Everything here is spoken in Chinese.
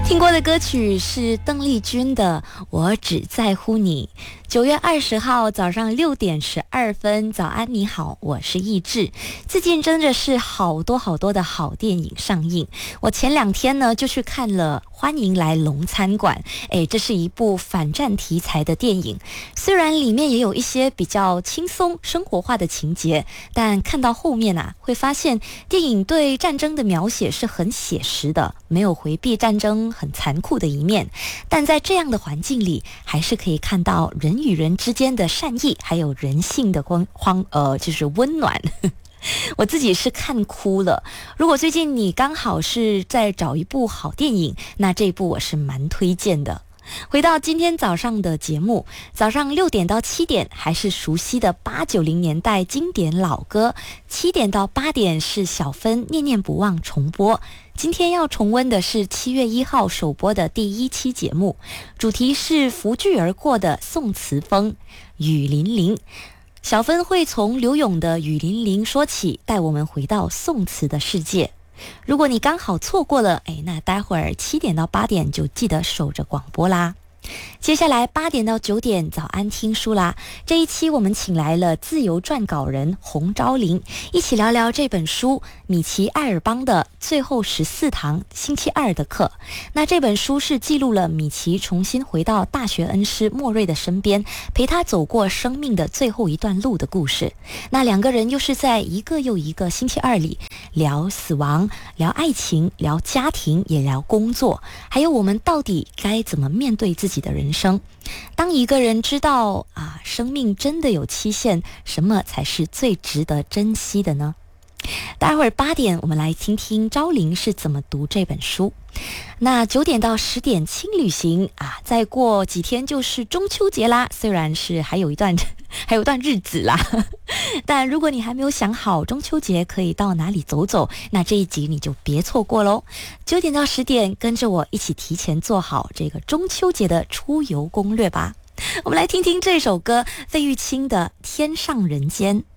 听过的歌曲是邓丽君的《我只在乎你》。9月20号早上6点12分，早安你好，我是易志。最近真的是好多的好电影上映。我前2天呢就去看了《欢迎来龙餐馆》，这是一部反战题材的电影。虽然里面也有一些比较轻松生活化的情节，但看到后面啊，会发现电影对战争的描写是很写实的，没有回避战争很残酷的一面。但在这样的环境里，还是可以看到人与人之间的善意，还有人性的就是温暖。我自己是看哭了。如果最近你刚好是在找一部好电影，那这一部我是蛮推荐的。回到今天早上的节目，早上6点到7点还是熟悉的8、90年代经典老歌，7点到8点是小芬念念不忘重播。今天要重温的是7月1号首播的第1期节目，主题是拂句而过的宋词风，雨霖铃。小芬会从柳永的《雨霖铃》说起，带我们回到宋词的世界。如果你刚好错过了，那待会儿7点到8点就记得守着广播啦。接下来8点到9点早安听书啦。这一期我们请来了自由撰稿人洪昭玲，一起聊聊这本书米奇艾尔邦的最后14堂星期二的课。那这本书是记录了米奇重新回到大学恩师莫瑞的身边，陪他走过生命的最后一段路的故事。那2个人又是在一个又一个星期二里聊死亡，聊爱情，聊家庭，也聊工作，还有我们到底该怎么面对自己的人生。当一个人知道生命真的有期限，什么才是最值得珍惜的呢？待会儿8点我们来听听昭玲是怎么读这本书。那9点到10点轻旅行再过几天就是中秋节啦，虽然是还有一段日子啦，但如果你还没有想好中秋节可以到哪里走走，那这一集你就别错过咯。9点到10点跟着我一起提前做好这个中秋节的出游攻略吧。我们来听听这首歌，费玉清的《天上人间》。